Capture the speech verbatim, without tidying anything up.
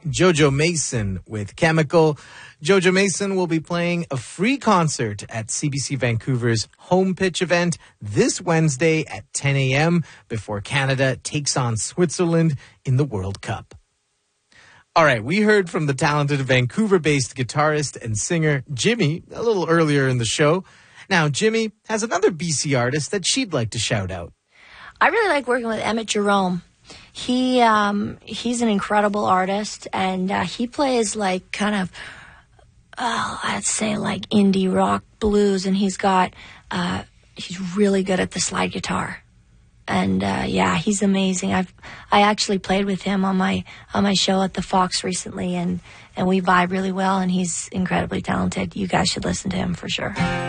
Jojo Mason with Chemical. Jojo Mason will be playing a free concert at C B C Vancouver's Home Pitch event this Wednesday at ten a.m. before Canada takes on Switzerland in the World Cup. All right, we heard from the talented Vancouver-based guitarist and singer Jimmy a little earlier in the show. Now, Jimmy has another B C artist that she'd like to shout out. I really like working with Emmett Jerome. He um, he's an incredible artist, and uh, he plays like kind of, oh, I'd say like indie rock blues, and he's got, uh, he's really good at the slide guitar. And uh, yeah, he's amazing. I've I actually played with him on my on my show at the Fox recently, and, and we vibe really well, and he's incredibly talented. You guys should listen to him for sure.